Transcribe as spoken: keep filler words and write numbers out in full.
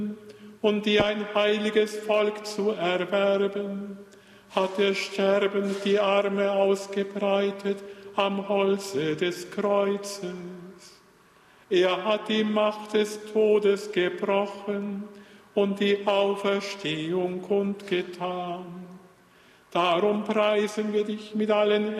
und die ein heiliges Volk zu erwerben, hat er sterbend die Arme ausgebreitet am Holze des Kreuzes. Er hat die Macht des Todes gebrochen und die Auferstehung kundgetan. Darum preisen wir dich mit allen